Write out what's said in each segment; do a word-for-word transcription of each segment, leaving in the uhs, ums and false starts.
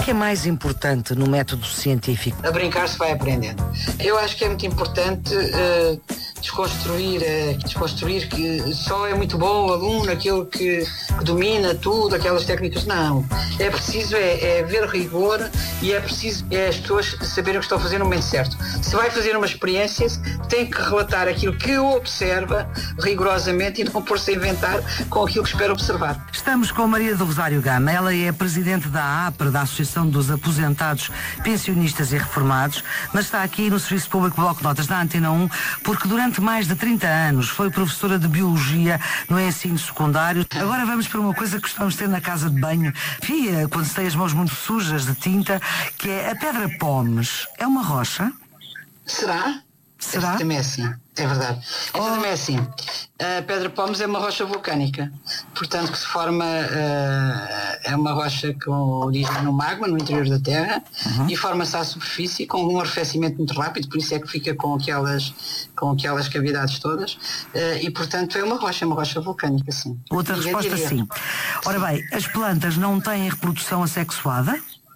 que é mais importante no método científico? A brincar se vai aprendendo. Eu acho que é muito importante uh, desconstruir, uh, desconstruir que só é muito bom o aluno, aquele que, que domina tudo, aquelas técnicas. Não. É preciso é, é ver rigor e é preciso é as pessoas saberem o que estão a fazer no momento certo. Se vai fazer uma experiência, tem que relatar aquilo que observa rigorosamente e não pôr-se a inventar com aquilo que espera observar. Estamos com Maria do Rosário Gama. Ela é presidente da A P R, da Associação dos Aposentados, Pensionistas e Reformados, mas está aqui no Serviço Público Bloco de Notas da Antena um, porque durante mais de trinta anos foi professora de Biologia no ensino secundário. Agora vamos para uma coisa que costumamos ter na casa de banho, Fia, quando se tem as mãos muito sujas de tinta, que é a pedra pómez. É uma rocha? Será? Será? Esta também é assim, é verdade. Esta Oh. também é assim. A pedra pómez é uma rocha vulcânica, portanto que se forma, uh, é uma rocha com origem no magma, no interior da Terra, Uhum. e forma-se à superfície com um arrefecimento muito rápido, por isso é que fica com aquelas, com aquelas cavidades todas, uh, e portanto é uma rocha, é uma rocha vulcânica, sim. Outra Ninguém resposta, diria. sim. Ora bem, as plantas não têm reprodução assexuada?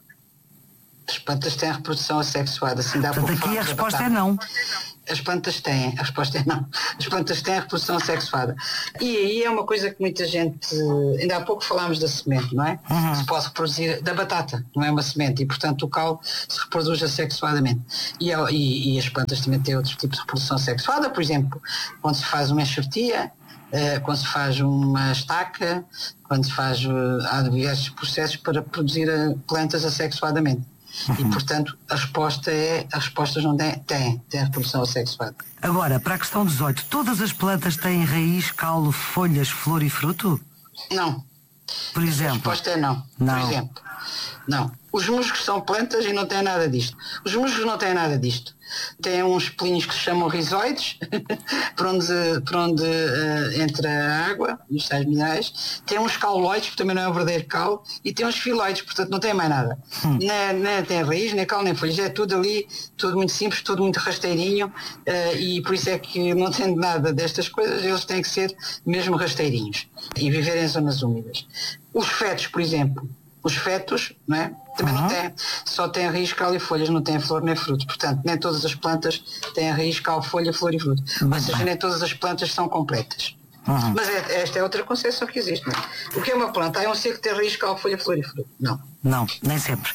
As plantas têm reprodução assexuada, assim dá Portanto, pouco aqui a falar da resposta é batata. não. As plantas têm, a resposta é não. As plantas têm a reprodução sexuada. E aí é uma coisa que muita gente, ainda há pouco falámos da semente, não é? Uhum. Se pode reproduzir da batata, não é uma semente, e portanto o caule se reproduz assexuadamente. E, e, e as plantas também têm outros tipos de reprodução sexuada, por exemplo, quando se faz uma enxertia, uh, quando se faz uma estaca, quando se faz, uh, há diversos processos para produzir uh, plantas assexuadamente. E, portanto, a resposta é, as respostas não têm, têm, têm a reprodução assexuada. Agora, para a questão dezoito, todas as plantas têm raiz, caule, folhas, flor e fruto? Não. Por A exemplo? resposta é não. Não. Por exemplo, não. Os musgos são plantas e não têm nada disto. Os musgos não têm nada disto. Têm uns pelinhos que se chamam rizoides, por onde, por onde uh, entra a água, os sais minerais. Tem uns cauloides, que também não é um verdadeiro caule, e tem uns filoides, portanto não tem mais nada. Hum. Nem, nem tem raiz, nem caule, nem folhas. É tudo ali, tudo muito simples, tudo muito rasteirinho, uh, e por isso é que não tendo nada destas coisas, eles têm que ser mesmo rasteirinhos e viver em zonas úmidas. Os fetos, por exemplo, os fetos, não é? Também uhum. não têm, só têm raiz, caule e folhas, não têm flor nem fruto. Portanto, nem todas as plantas têm raiz, caule, folha, flor e fruto. Ou seja, nem todas as plantas são completas. Uhum. Mas é, esta é outra concepção que existe, não é? O que é uma planta? É um ser que tem raiz, caule, folha, flor e fruto. Não. Não, nem sempre.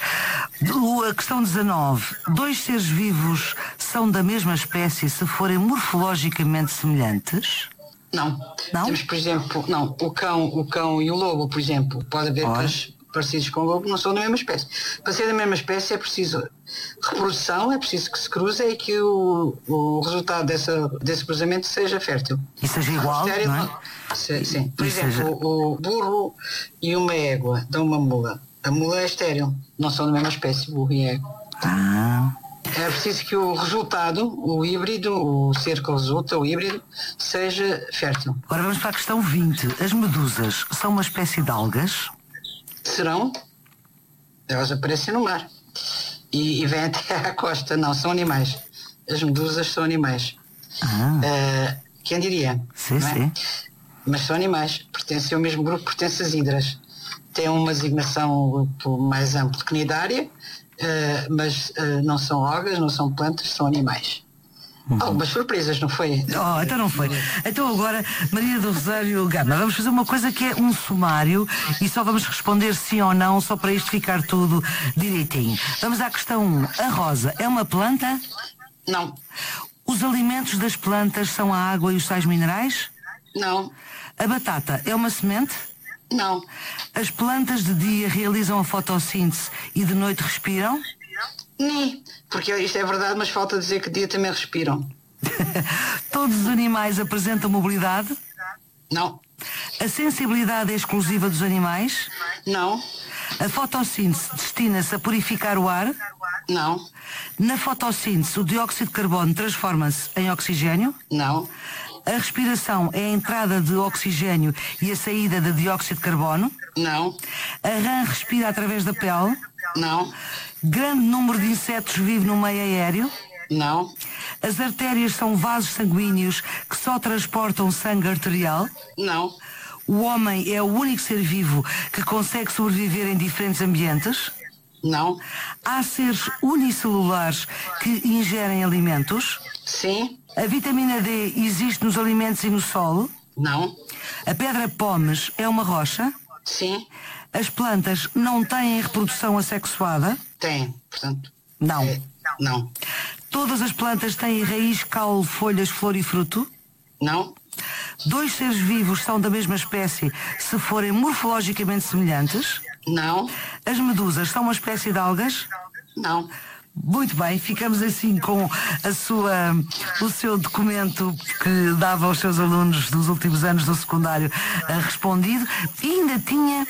A questão dezanove. Dois seres vivos são da mesma espécie se forem morfologicamente semelhantes? Não. Não? Temos, por exemplo, não, o cão, o cão e o lobo, por exemplo, pode haver cães parecidos com o lobo, não são da mesma espécie. Para ser da mesma espécie é preciso reprodução, é preciso que se cruze e que o, o resultado dessa, desse cruzamento seja fértil. E seja igual, Estéril, não é? Se, sim. Por E exemplo, seja... o burro e uma égua dão uma mula. A mula é estéril, não são da mesma espécie, burro e égua. Ah... É preciso que o resultado, o híbrido, o ser que resulta, o híbrido, seja fértil. Agora vamos para a questão vinte. As medusas são uma espécie de algas? Serão. Elas aparecem no mar. E, e vêm até à costa. Não, são animais. As medusas são animais. Ah. Uh, quem diria? Sim, não é? sim. Mas são animais. Pertencem ao mesmo grupo, pertencem às hidras. Têm uma designação um grupo mais amplo que nidária. Uh, mas uh, não são algas, não são plantas, são animais. Uhum. Algumas surpresas, não foi? Oh, então não foi. Então agora, Maria do Rosário Gama, vamos fazer uma coisa que é um sumário e só vamos responder sim ou não, só para isto ficar tudo direitinho. Vamos à questão um. A rosa é uma planta? Não. Os alimentos das plantas são a água e os sais minerais? Não. A batata é uma semente? Não. As plantas de dia realizam a fotossíntese e de noite respiram? Nem. Porque isto é verdade, mas falta dizer que de dia também respiram. Todos os animais apresentam mobilidade? Não. A sensibilidade é exclusiva dos animais? Não. A fotossíntese destina-se a purificar o ar? Não. Na fotossíntese, o dióxido de carbono transforma-se em oxigênio? Não. A respiração é a entrada de oxigênio e a saída de dióxido de carbono? Não. A rã respira através da pele? Não. Grande número de insetos vive no meio aéreo? Não. As artérias são vasos sanguíneos que só transportam sangue arterial? Não. O homem é o único ser vivo que consegue sobreviver em diferentes ambientes? Não. Há seres unicelulares que ingerem alimentos? Sim. A vitamina D existe nos alimentos e no sol? Não. A pedra pómez é uma rocha? Sim. As plantas não têm reprodução assexuada? Tem, portanto. Não. É, não. Todas as plantas têm raiz, caule, folhas, flor e fruto? Não. Dois seres vivos são da mesma espécie se forem morfologicamente semelhantes? Não. As medusas são uma espécie de algas? Não. Muito bem, ficamos assim com a sua, o seu documento que dava aos seus alunos dos últimos anos do secundário uh, respondido, e ainda tinha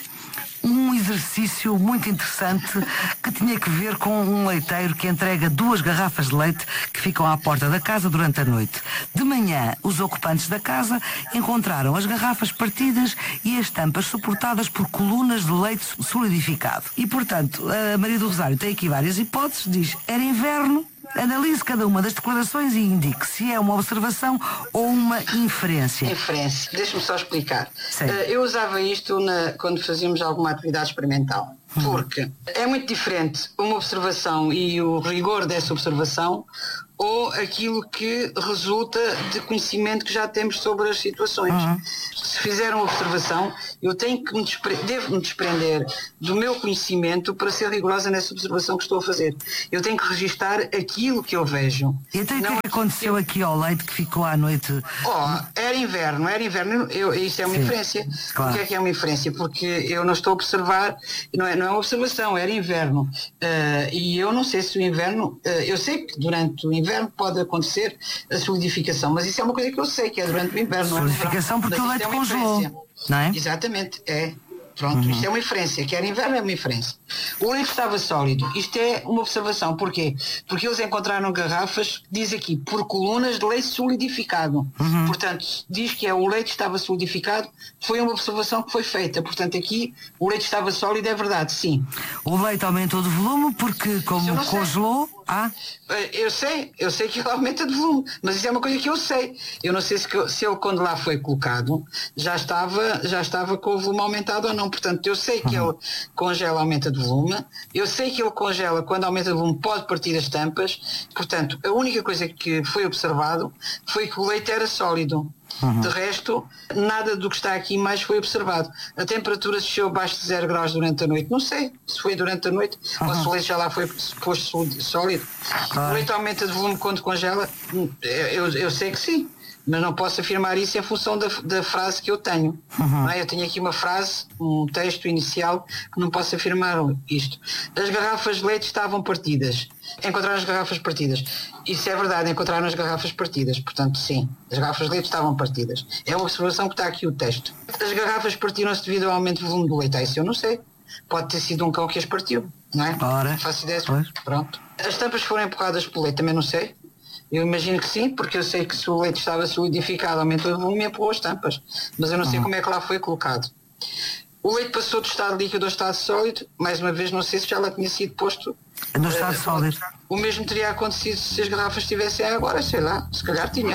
um exercício muito interessante que tinha que ver com um leiteiro que entrega duas garrafas de leite que ficam à porta da casa durante a noite. De manhã, os ocupantes da casa encontraram as garrafas partidas e as tampas suportadas por colunas de leite solidificado. E, portanto, a Maria do Rosário tem aqui várias hipóteses. Diz, era inverno. Analise cada uma das declarações e indique se é uma observação ou uma inferência. Inferência. Deixa-me só explicar. Sim. Uh, eu usava isto na, quando fazíamos alguma atividade experimental. Porque é muito diferente uma observação e o rigor dessa observação ou aquilo que resulta de conhecimento que já temos sobre as situações. Uhum. Se fizer uma observação, eu tenho que me despre- devo me desprender do meu conhecimento para ser rigorosa nessa observação que estou a fazer. Eu tenho que registar aquilo que eu vejo. E então o que é que aconteceu aqui ao leite que ficou à noite? Oh, era inverno, era inverno. Eu, isso é uma Sim, inferência. claro. Porquê é que é uma inferência? Porque eu não estou a observar, não é, não é uma observação, era inverno. Uh, e eu não sei se o inverno, uh, eu sei que durante o inverno pode acontecer a solidificação, mas isso é uma coisa que eu sei, que é durante o inverno. Solidificação porque o leite é congelou, não é? Exatamente, é. Pronto, uhum. Isto é uma inferência, quer inverno é uma inferência. O leite estava sólido, isto é uma observação, porquê? Porque eles encontraram garrafas, diz aqui, por colunas de leite solidificado. Uhum. Portanto, diz que é, o leite estava solidificado, foi uma observação que foi feita. Portanto, aqui, o leite estava sólido, é verdade, sim. O leite aumentou de volume porque, como congelou... Ah? Eu sei, eu sei que ele aumenta de volume, mas isso é uma coisa que eu sei. Eu não sei se, se ele, quando lá foi colocado, já estava, já estava com o volume aumentado ou não. Portanto, eu sei que uhum. ele congela, aumenta de volume. Eu sei que ele congela, quando aumenta de volume, pode partir as tampas. Portanto, a única coisa que foi observado foi que o leite era sólido. Uhum. De resto, nada do que está aqui mais foi observado. A temperatura desceu abaixo de zero graus durante a noite. Não sei se foi durante a noite uhum. ou se o leite já lá foi posto sólido. Ah. O leite aumenta de volume quando congela? Eu, eu sei que sim, mas não posso afirmar isso em função da, da frase que eu tenho. Uhum. Não é? Eu tenho aqui uma frase, um texto inicial, que não posso afirmar isto. As garrafas de leite estavam partidas. Encontraram as garrafas partidas. Isso é verdade, encontraram as garrafas partidas. Portanto, sim, as garrafas de leite estavam partidas. É uma observação que está aqui o texto. As garrafas partiram-se devido ao aumento do volume do leite. Ah, isso eu não sei. Pode ter sido um cão que as partiu, não é? Ora, não faço ideia. Pois. Pronto. As tampas foram empurradas pelo leite, também não sei. Eu imagino que sim, porque eu sei que se o leite estava solidificado, aumentou o volume e empurrou as tampas. Mas eu não sei uhum. como é que lá foi colocado. O leite passou do estado líquido ao estado sólido. Mais uma vez, não sei se já lá tinha sido posto. No estado uh, sólido. O mesmo teria acontecido se as garrafas estivessem agora, sei lá, se calhar tinha.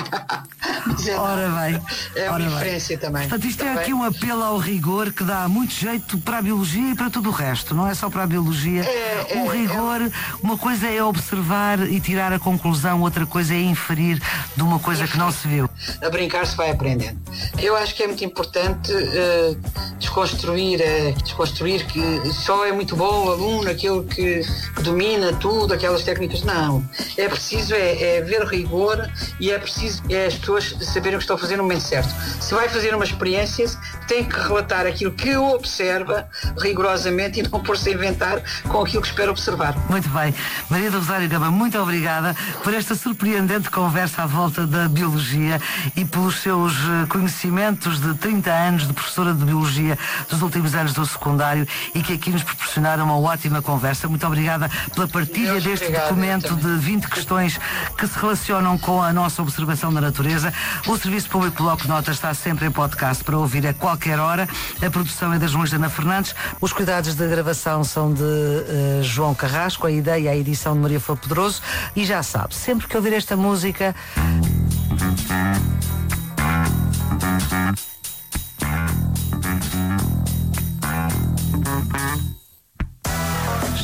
é, Ora bem. É uma ora inferência bem. também. Portanto, isto é também. aqui um apelo ao rigor que dá muito jeito para a biologia e para tudo o resto. Não é só para a biologia. É, o é, rigor, é... uma coisa é observar e tirar a conclusão, outra coisa é inferir de uma coisa que não se viu. A brincar se vai aprendendo. Eu acho que é muito importante uh, desconstruir, uh, desconstruir que só é muito bom o aluno, aquele que, que domina tudo, aquelas técnicas. Não. É preciso é, é ver rigor e é preciso é as pessoas saberem o que estão a fazer no momento certo. Se vai fazer uma experiência, tem que relatar aquilo que observa rigorosamente e não pôr-se a inventar com aquilo que espera observar. Muito bem. Maria do Rosário Gama, muito obrigada por esta surpreendente conversa à volta da biologia e pelos seus conhecimentos de trinta anos de professora de biologia dos últimos anos do secundário e que aqui nos proporcionaram uma ótima conversa. Muito obrigada pela partilha Deus deste obrigado, documento de vinte questões que se relacionam com a nossa observação da natureza. O Serviço Público Bloco de Notas está sempre em podcast para ouvir a qualquer hora. A produção é da Joana Fernandes. Os cuidados de gravação são de uh, João Carrasco, a ideia e a edição de Maria Flor Pedroso. E já sabe, sempre que ouvir esta música...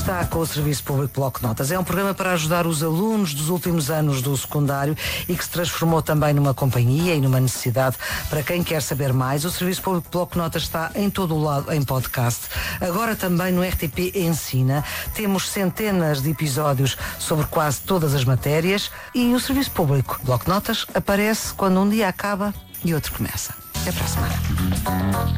está com o Serviço Público Bloco de Notas. É um programa para ajudar os alunos dos últimos anos do secundário e que se transformou também numa companhia e numa necessidade para quem quer saber mais. O Serviço Público Bloco de Notas está em todo o lado em podcast. Agora também no R T P Ensina. Temos centenas de episódios sobre quase todas as matérias e o Serviço Público Bloco de Notas aparece quando um dia acaba e outro começa. Até para a semana.